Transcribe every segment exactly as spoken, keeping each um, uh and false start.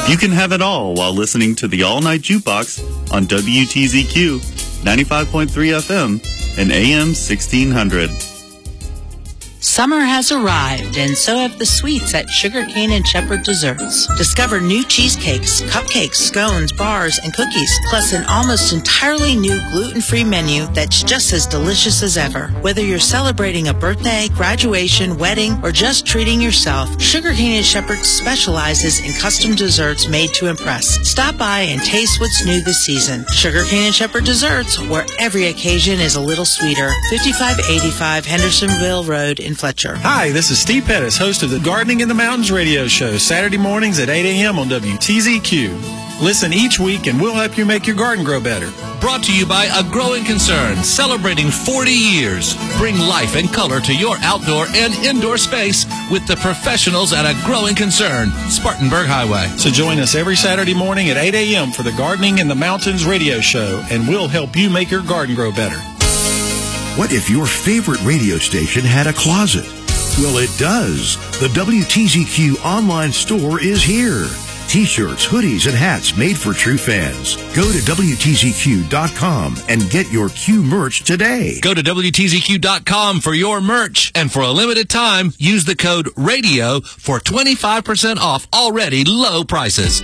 You can have it all while listening to the All Night Jukebox on W T Z Q ninety-five point three F M and A M sixteen hundred. Summer has arrived, and so have the sweets at Sugar Cane and Shepherd Desserts. Discover new cheesecakes, cupcakes, scones, bars, and cookies, plus an almost entirely new gluten-free menu that's just as delicious as ever. Whether you're celebrating a birthday, graduation, wedding, or just treating yourself, Sugar Cane and Shepherd specializes in custom desserts made to impress. Stop by and taste what's new this season. Sugar Cane and Shepherd Desserts, where every occasion is a little sweeter. fifty-five eighty-five Hendersonville Road in Fletcher. Hi, this is Steve Pettis, host of the Gardening in the Mountains radio show, Saturday mornings at eight a.m. on W T Z Q. Listen each week and we'll help you make your garden grow better. Brought to you by A Growing Concern, celebrating forty years. Bring life and color to your outdoor and indoor space with the professionals at A Growing Concern, Spartanburg Highway. So join us every Saturday morning at eight a.m. for the Gardening in the Mountains radio show, and we'll help you make your garden grow better. What if your favorite radio station had a closet? Well, it does. The W T Z Q online store is here. T-shirts, hoodies, and hats made for true fans. Go to W T Z Q dot com and get your Q merch today. Go to W T Z Q dot com for your merch, and for a limited time, use the code RADIO for twenty-five percent off already low prices.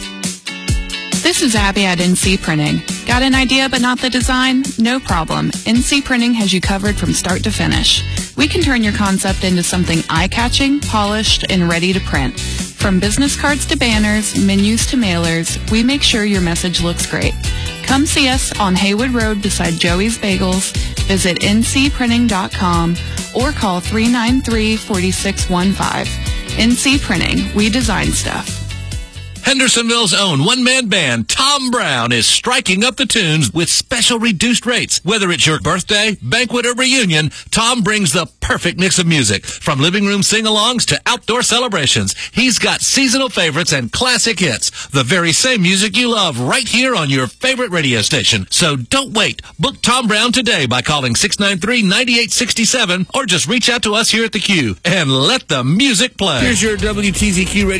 This is Abby at N C Printing. Got an idea but not the design? No problem. N C Printing has you covered from start to finish. We can turn your concept into something eye-catching, polished, and ready to print. From business cards to banners, menus to mailers, we make sure your message looks great. Come see us on Haywood Road beside Joey's Bagels, visit N C printing dot com, or call three nine three, four six one five. N C Printing, we design stuff. Hendersonville's own one-man band, Tom Brown, is striking up the tunes with special reduced rates. Whether it's your birthday, banquet, or reunion, Tom brings the perfect mix of music. From living room sing-alongs to outdoor celebrations, he's got seasonal favorites and classic hits. The very same music you love right here on your favorite radio station. So don't wait. Book Tom Brown today by calling six nine three, nine eight six seven or just reach out to us here at the Q and let the music play. Here's your W T Z Q radio.